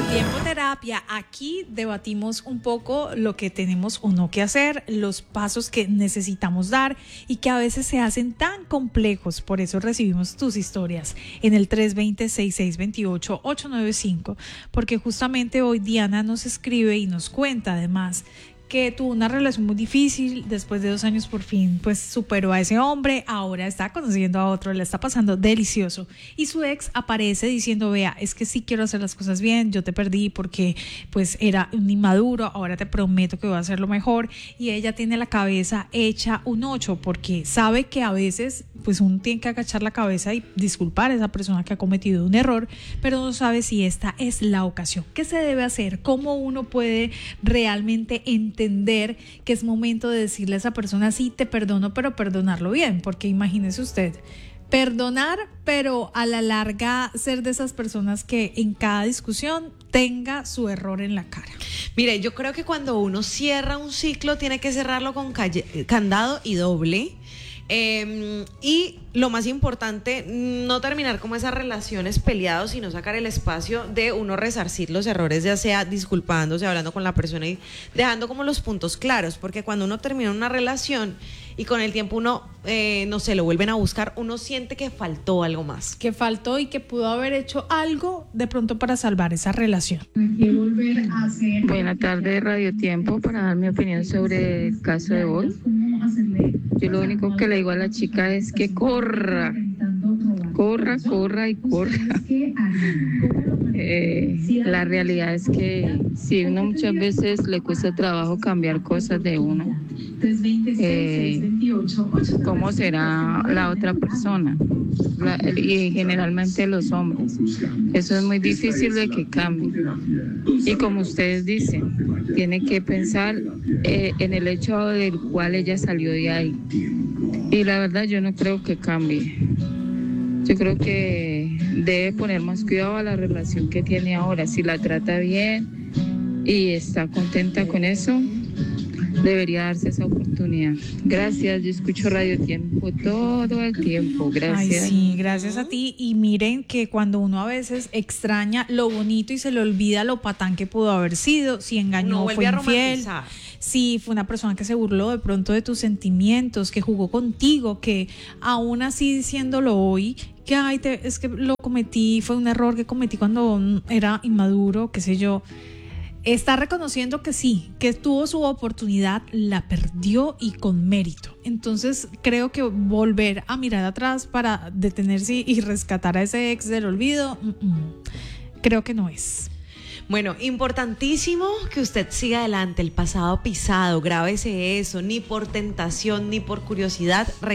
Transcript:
Tiempo Terapia. Aquí debatimos un poco lo que tenemos o no que hacer, los pasos que necesitamos dar y que a veces se hacen tan complejos. Por eso recibimos tus historias en el 320-6628-895, porque justamente hoy Diana nos escribe y nos cuenta además que tuvo una relación muy difícil, después de 2 años por fin pues superó a ese hombre, ahora está conociendo a otro, le está pasando delicioso y su ex aparece diciendo: vea, es que sí quiero hacer las cosas bien, yo te perdí porque pues era un inmaduro, ahora te prometo que voy a hacerlo mejor, y ella tiene la cabeza hecha un 8 porque sabe que a veces pues uno tiene que agachar la cabeza y disculpar a esa persona que ha cometido un error, pero no sabe si esta es la ocasión. ¿Qué se debe hacer? ¿Cómo uno puede realmente entender que es momento de decirle a esa persona: sí, te perdono, pero perdonarlo bien? Porque imagínese usted, perdonar, pero a la larga ser de esas personas que en cada discusión tenga su error en la cara. Mire, yo creo que cuando uno cierra un ciclo tiene que cerrarlo con candado y doble. Y lo más importante, no terminar como esas relaciones peleados, sino sacar el espacio de uno resarcir los errores, ya sea disculpándose, hablando con la persona y dejando como los puntos claros, porque cuando uno termina una relación y con el tiempo uno, no sé, lo vuelven a buscar, uno siente que faltó algo más. Que faltó y que pudo haber hecho algo de pronto para salvar esa relación. Buenas tardes, Radio Tiempo, para dar mi opinión sobre el caso de hoy. Yo lo único que le digo a la chica es que corra y corra. La realidad es que si uno muchas veces le cuesta trabajo cambiar cosas de uno, ¿cómo será la otra persona? Y generalmente los hombres. Eso es muy difícil de que cambie. Y como ustedes dicen, tiene que pensar en el hecho del cual ella salió de ahí. Y la verdad yo no creo que cambie. Yo creo que debe poner más cuidado a la relación que tiene ahora. Si la trata bien y está contenta con eso, debería darse esa oportunidad. Gracias, yo escucho Radio Tiempo todo el tiempo. Gracias. Ay, sí, gracias a ti. Y miren que cuando uno a veces extraña lo bonito y se le olvida lo patán que pudo haber sido, si engañó, fue infiel, si fue una persona que se burló de pronto de tus sentimientos, que jugó contigo, que aún así diciéndolo hoy, que ay, es que lo cometí, fue un error que cometí cuando era inmaduro, qué sé yo. Está reconociendo que sí, que tuvo su oportunidad, la perdió y con mérito. Entonces creo que volver a mirar atrás para detenerse y rescatar a ese ex del olvido, creo que no es. Bueno, importantísimo que usted siga adelante, el pasado pisado, grábese eso, ni por tentación ni por curiosidad.